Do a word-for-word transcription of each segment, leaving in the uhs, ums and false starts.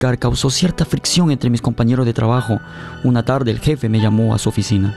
explicar causó cierta fricción entre mis compañeros de trabajo. Una tarde el jefe me llamó a su oficina.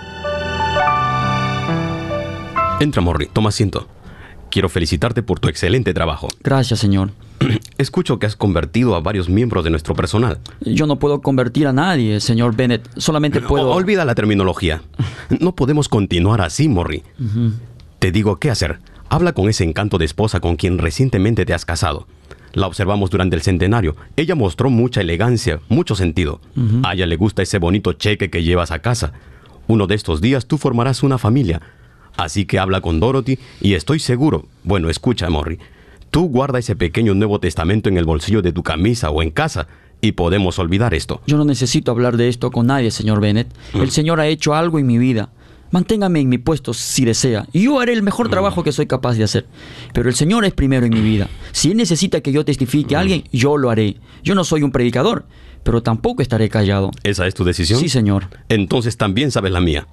Entra, Morrie, toma asiento. Quiero felicitarte por tu excelente trabajo. Gracias, señor. Escucho que has convertido a varios miembros de nuestro personal. Yo no puedo convertir a nadie, señor Bennett. Solamente puedo... O- olvida la terminología. No podemos continuar así, Morrie. Uh-huh. Te digo qué hacer. Habla con ese encanto de esposa con quien recientemente te has casado. La observamos durante el centenario. Ella mostró mucha elegancia, mucho sentido. Uh-huh. A ella le gusta ese bonito cheque que llevas a casa. Uno de estos días tú formarás una familia. Así que habla con Dorothy y estoy seguro... Bueno, escucha, Morrie. Tú guarda ese pequeño Nuevo Testamento en el bolsillo de tu camisa o en casa y podemos olvidar esto. Yo no necesito hablar de esto con nadie, señor Bennett. Mm. El Señor ha hecho algo en mi vida. Manténgame en mi puesto si desea. Y yo haré el mejor trabajo que soy capaz de hacer. Pero el Señor es primero en mi vida. Si Él necesita que yo testifique a alguien, yo lo haré. Yo no soy un predicador, pero tampoco estaré callado. ¿Esa es tu decisión? Sí, señor. Entonces también sabes la mía.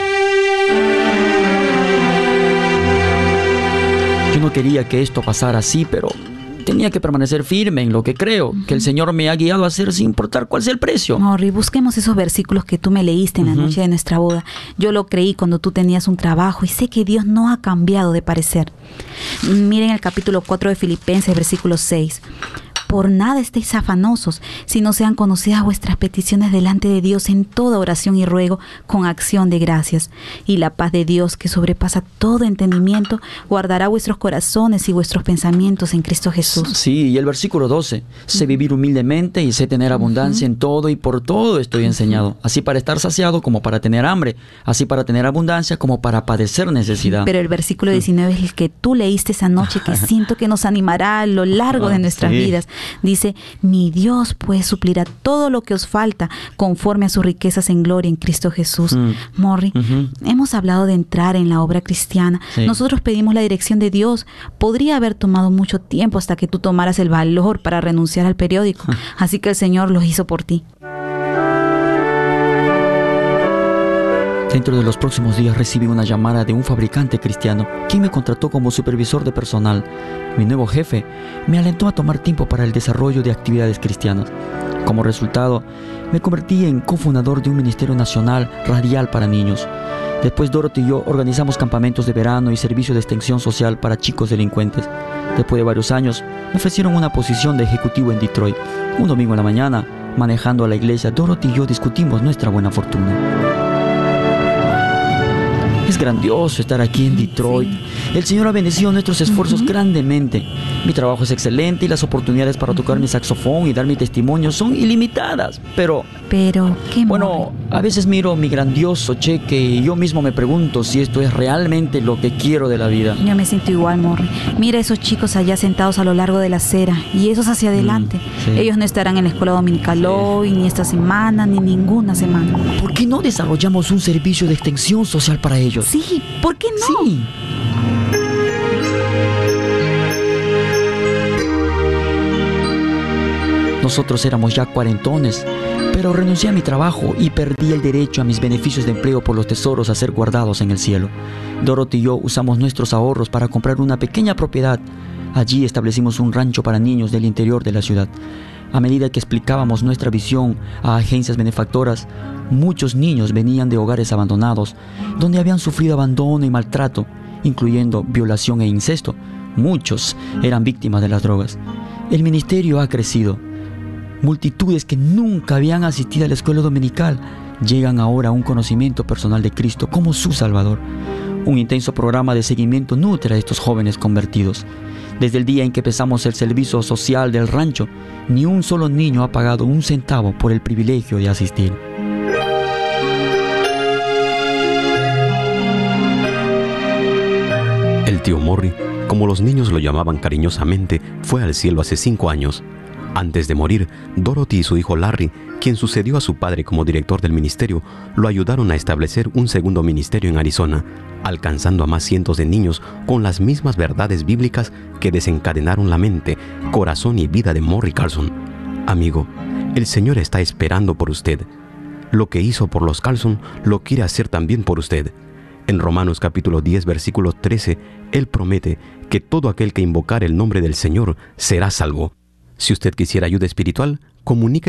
Yo no quería que esto pasara así, pero tenía que permanecer firme en lo que creo, que el Señor me ha guiado a hacer sin importar cuál sea el precio. Morrie, busquemos esos versículos que tú me leíste en la Uh-huh. noche de nuestra boda. Yo lo creí cuando tú tenías un trabajo y sé que Dios no ha cambiado de parecer. Miren el capítulo cuatro de Filipenses, versículo seis. Por nada estéis afanosos, sino sean conocidas vuestras peticiones delante de Dios en toda oración y ruego con acción de gracias. Y la paz de Dios, que sobrepasa todo entendimiento, guardará vuestros corazones y vuestros pensamientos en Cristo Jesús. Sí, y el versículo doce. Sé vivir humildemente y sé tener abundancia en todo y por todo estoy enseñado. Así para estar saciado como para tener hambre. Así para tener abundancia como para padecer necesidad. Pero el versículo diecinueve es el que tú leíste esa noche, que siento que nos animará a lo largo de nuestras Sí. vidas. Dice, mi Dios pues suplirá todo lo que os falta conforme a sus riquezas en gloria en Cristo Jesús. Mm. Morrie, Ujú. hemos hablado de entrar en la obra cristiana. Sí. Nosotros pedimos la dirección de Dios. Podría haber tomado mucho tiempo hasta que tú tomaras el valor para renunciar al periódico. Así que el Señor lo hizo por ti. Dentro de los próximos días recibí una llamada de un fabricante cristiano, quien me contrató como supervisor de personal. Mi nuevo jefe me alentó a tomar tiempo para el desarrollo de actividades cristianas. Como resultado, me convertí en cofundador de un ministerio nacional radial para niños. Después Dorothy y yo organizamos campamentos de verano y servicio de extensión social para chicos delincuentes. Después de varios años, me ofrecieron una posición de ejecutivo en Detroit. Un domingo en la mañana, manejando a la iglesia, Dorothy y yo discutimos nuestra buena fortuna. Es grandioso estar aquí en Detroit. El Señor ha bendecido nuestros esfuerzos Ujú. grandemente. Mi trabajo es excelente y las oportunidades para tocar mi saxofón y dar mi testimonio son ilimitadas. Pero, Pero, ¿qué, bueno, Morrie? a veces miro mi grandioso cheque y yo mismo me pregunto si esto es realmente lo que quiero de la vida. Yo me siento igual, Morrie. Mira esos chicos allá sentados a lo largo de la acera y esos hacia adelante. sí. Ellos no estarán en la escuela dominical Sí. hoy, ni esta semana, ni ninguna semana. ¿Por qué no desarrollamos un servicio de extensión social para ellos? Sí, ¿por qué no? Sí. Nosotros éramos ya cuarentones, pero renuncié a mi trabajo y perdí el derecho a mis beneficios de empleo por los tesoros a ser guardados en el cielo. Dorothy y yo usamos nuestros ahorros para comprar una pequeña propiedad. Allí establecimos un rancho para niños del interior de la ciudad. A medida que explicábamos nuestra visión a agencias benefactoras, muchos niños venían de hogares abandonados, donde habían sufrido abandono y maltrato, incluyendo violación e incesto. Muchos eran víctimas de las drogas. El ministerio ha crecido. Multitudes que nunca habían asistido a la escuela dominical llegan ahora a un conocimiento personal de Cristo como su Salvador. Un intenso programa de seguimiento nutre a estos jóvenes convertidos. Desde el día en que empezamos el servicio social del rancho, ni un solo niño ha pagado un centavo por el privilegio de asistir. El tío Morrie, como los niños lo llamaban cariñosamente, fue al cielo hace cinco años. Antes de morir, Dorothy y su hijo Larry, quien sucedió a su padre como director del ministerio, lo ayudaron a establecer un segundo ministerio en Arizona, alcanzando a más cientos de niños con las mismas verdades bíblicas que desencadenaron la mente, corazón y vida de Morrie Carlson. Amigo, el Señor está esperando por usted. Lo que hizo por los Carlson lo quiere hacer también por usted. En Romanos capítulo diez, versículo trece, Él promete que todo aquel que invocar el nombre del Señor será salvo. Si usted quisiera ayuda espiritual, comunica